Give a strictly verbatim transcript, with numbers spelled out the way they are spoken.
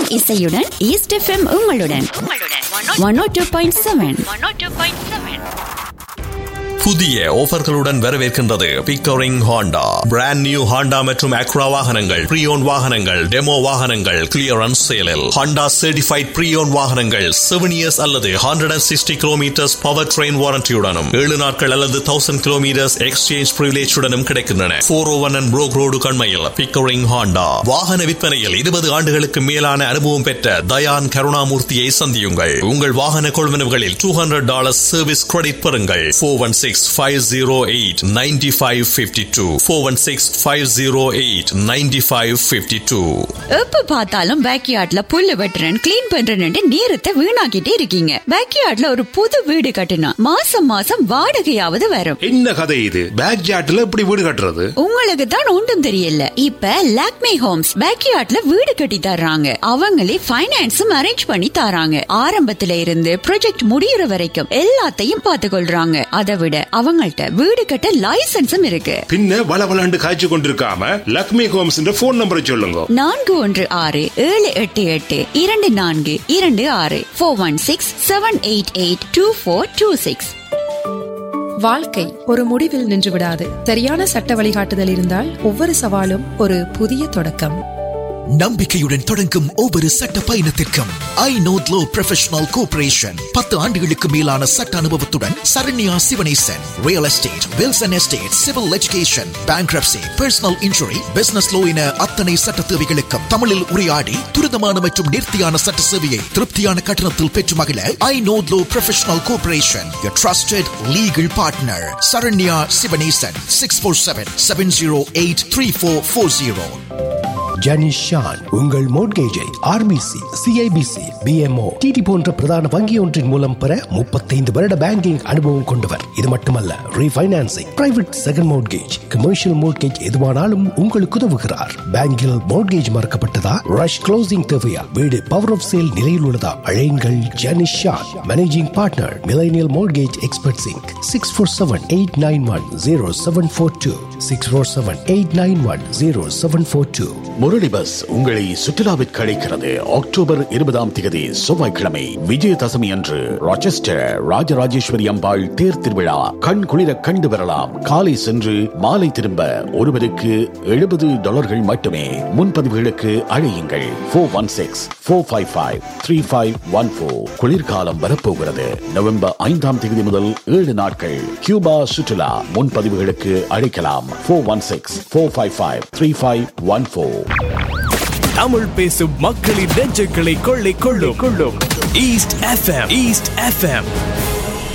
இசையுடன் east FM உங்களுடன் one ஓ two point seven. புதிய ஆஃபர்களுடன் வரவேற்கின்றது பிக்டோரிங் ஹாண்டா. பிராண்ட் நியூ ஹாண்டா மற்றும் அக்ரா வாகனங்கள், ப்ரீயோன் வாகனங்கள், டெமோ வாகனங்கள் கிளியரன்ஸ் சேலில். ஹாண்டா சர்டிஃபைட் ப்ரீயோன் வாகனங்கள் செவன் இயர்ஸ் அல்லது hundred and sixty kilometres power train வாரண்டியுடனும் ஏழு நாட்கள் அல்லது தௌசண்ட் கிலோமீட்டர்ஸ் எக்ஸ்சேஞ்ச் பிரிவிலேஜுடனும் கிடைக்கின்றன. போர் ஓ one and Broek road கண்மையில் பிக்டோரிங் Honda. வாகன விற்பனையில் இருபது ஆண்டுகளுக்கு மேலான அனுபவம் பெற்ற தயான் கருணாமூர்த்தியை சந்தியுங்கள். உங்கள் வாகன கொள்வனவுகளில் two hundred dollars service credit பெறுங்கள். Four one six five zero eight nine five five two four one six five zero eight nine five five two. எப்ப பார்த்தாலும் பேக்யார்ட்ல புல்லு வெட்டுறேன் கிளீன் பண்றேன்னு நேரத்தை வீணாக்கிட்டே இருக்கீங்க. பேக்யார்ட்ல ஒரு புது வீடு கட்டினா மாசம் மாசம் வாடகையாவது வரும். என்ன கதை இது? பேக்யார்ட்ல எப்படி வீடு கட்டுறது? உங்களுக்கு தான் ஒன்றும் தெரியல. இப்ப லாக்மே ஹோம்ஸ் பேக்யார்ட்ல வீடு கட்டி தர்றாங்க. அவங்களே ஃபைனான்ஸும் அரேஞ்ச் பண்ணி தராங்க. ஆரம்பத்துல இருந்து ப்ராஜெக்ட் முடியற வரைக்கும் எல்லாத்தையும் பார்த்து கொள்றாங்க. அதை விட அவங்கள்ட்ட வீடு கட்ட லைசன்ஸும் இருக்கு. பின்ன வளவளாண்டு காய்ச்சி கொண்டிருக்காம லக்ஷ்மி ஹோம்ஸ் போன் நம்பரை சொல்லுங்க. நான்கு ஒன்று ஆறு ஏழு எட்டு எட்டு இரண்டு நான்கு இரண்டு ஆறு four one six seven eight eight two four two six. வாழ்க்கை ஒரு முடிவில் நின்று விடாது. சரியான சட்ட வழிகாட்டுதல் இருந்தால் ஒவ்வொரு சவாலும் ஒரு புதிய தொடக்கம். நம்பிக்கையுடன் தொடங்கும் ஒவ்வொரு சட்ட பயணத்திற்கும் ஐ நோத் லோ ப்ரொஃபஷனல் கோஆபரேஷன் பத்து ஆண்டுகளுக்கு மேலான சட்ட அனுபவத்துடன் Saranya Sivanesan. Real estate, Wilson estate, civil education, bankruptcy, personal injury, business low என அத்தனை சட்ட தேவைகளுக்கும் தமிழில் உரையாடி துரிதமான மற்றும் நேர்த்தியான சட்ட சேவையை திருப்தியான கட்டணத்தில் பெற்று மகிழ ஐ north low professional cooperation, your trusted legal partner. Saranya Sivanesan. Six four seven seven zero eight three four four zero. ஜானிஷ் Shawn உங்கள் மோட்கேஜை ஆர்பிசி, சிஐபிசி, பிஎம்ஓ, டிடி போன்ற பிரதான வங்கி ஒன்றின் மூலம் பெற முப்பத்தைந்து வருட பேங்கிங் அனுபவம் கொண்டவர். இது மட்டுமல்ல, refinancing, private second mortgage, commercial mortgage எதுவானாலும் உங்களுக்கு உதவுகிறார். பேங்கில் மோட்கேஜ் மறக்கப்பட்டதா, ரஷ் க்ளோசிங் தேவையா, வீடு பவர் ஆஃப் சேல் நிலையில் உள்ளதா, அழையுங்கள் ஜானிஷ் Shawn. Managing partner, millennial mortgage experts Inc. Six four seven eight nine one zero seven four two six four seven eight nine one zero seven four two. Murali bus உங்களை சுற்றுலாவிற்கு அழைக்கிறது. October இருபதாம் தேதி செவ்வாய்க்கிழமை விஜயதசமி அன்று Rochester Rajarajeswari அம்பாள் தேர் திருவிழா கண் குளிர கண்டு வரலாம். காலை சென்று மாலை திரும்ப ஒருவருக்கு எழுபது டாலர்கள் மட்டுமே. முன்பதிவுகளுக்கு அழையுங்கள் four one six four five five three five one four. குளிர்காலம் வரப்போகிறது. நவம்பர் ஐந்தாம் தேதி முதல் ஏழு நாட்கள் கியூபா சுற்றுலா. முன்பதிவுகளுக்கு அழைக்கலாம் four one six four five five three five one four. Tamil பேசும் மக்களின் நெஞ்சுகளை கொள்ளை கொள்ளும் கொள்ளும் ஈஸ்ட் எஃப்எம். East FM.